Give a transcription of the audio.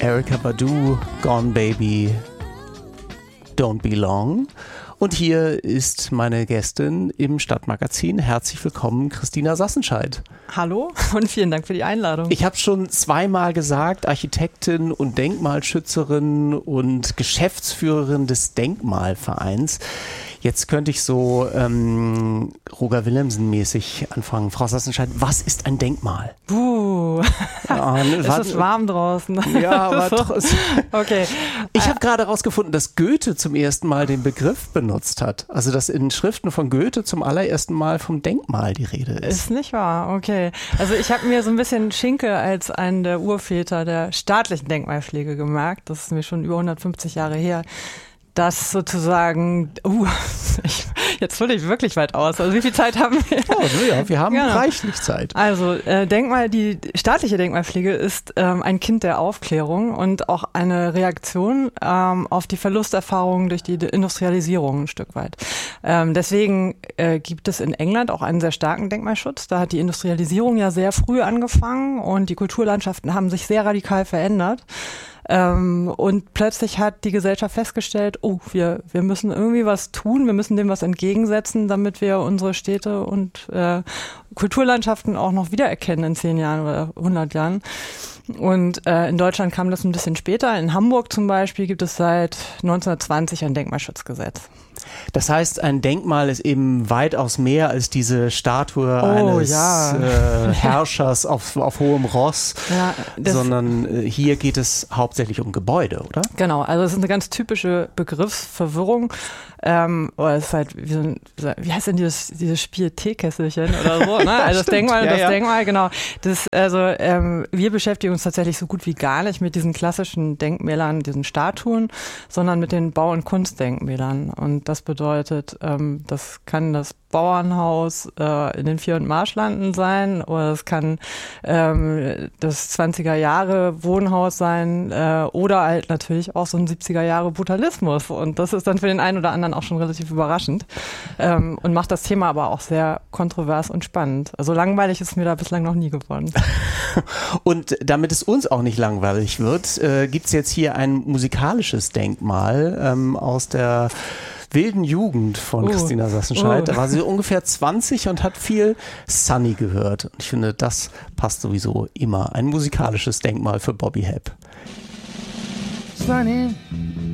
Erykah Badu, Gone Baby, Don't Be Long. Und hier ist meine Gästin im Stadtmagazin. Herzlich willkommen, Christina Sassenscheidt. Hallo und vielen Dank für die Einladung. Ich habe schon zweimal gesagt, Architektin und Denkmalschützerin und Geschäftsführerin des Denkmalvereins. Jetzt könnte ich so Roger Willemsen-mäßig anfangen. Frau Sassenscheidt, was ist ein Denkmal? Es ist warm draußen. Ja, aber okay. Ich habe gerade herausgefunden, dass Goethe zum ersten Mal den Begriff benutzt hat. Also, dass in Schriften von Goethe zum allerersten Mal vom Denkmal die Rede ist. Ist nicht wahr, okay. Also ich habe mir so ein bisschen Schinke als einen der Urväter der staatlichen Denkmalpflege gemerkt. Das ist mir schon über 150 Jahre her. Das sozusagen, jetzt hole ich wirklich weit aus. Also wie viel Zeit haben wir? Oh, ja, wir haben reichlich Zeit. Also die staatliche Denkmalpflege ist ein Kind der Aufklärung und auch eine Reaktion auf die Verlusterfahrungen durch die Industrialisierung ein Stück weit. Deswegen gibt es in England auch einen sehr starken Denkmalschutz. Da hat die Industrialisierung ja sehr früh angefangen und die Kulturlandschaften haben sich sehr radikal verändert. Und plötzlich hat die Gesellschaft festgestellt, wir müssen irgendwie was tun, wir müssen dem was entgegensetzen, damit wir unsere Städte und Kulturlandschaften auch noch wiedererkennen in 10 Jahren oder 100 Jahren. Und in Deutschland kam das ein bisschen später. In Hamburg zum Beispiel gibt es seit 1920 ein Denkmalschutzgesetz. Das heißt, ein Denkmal ist eben weitaus mehr als diese Statue eines Herrschers auf hohem Ross, sondern hier geht es hauptsächlich um Gebäude, oder? Genau, also es ist eine ganz typische Begriffsverwirrung. Oder es ist halt, wie heißt denn dieses Spiel Teekesselchen oder so, ne? Also das Denkmal, genau. Wir beschäftigen uns tatsächlich so gut wie gar nicht mit diesen klassischen Denkmälern, diesen Statuen, sondern mit den Bau- und Kunstdenkmälern. Und das bedeutet, das kann das Bauernhaus in den Vier- und Marschlanden sein oder es kann das 20er Jahre Wohnhaus sein oder halt natürlich auch so ein 70er Jahre Brutalismus. Und das ist dann für den einen oder anderen auch schon relativ überraschend und macht das Thema aber auch sehr kontrovers und spannend. Also langweilig ist mir da bislang noch nie geworden. Und damit es uns auch nicht langweilig wird, gibt es jetzt hier ein musikalisches Denkmal aus der wilden Jugend von Christina Sassenscheidt. Da war sie ungefähr 20 und hat viel Sunny gehört. Und ich finde, das passt sowieso immer. Ein musikalisches Denkmal für Bobby Hebb. Sunny,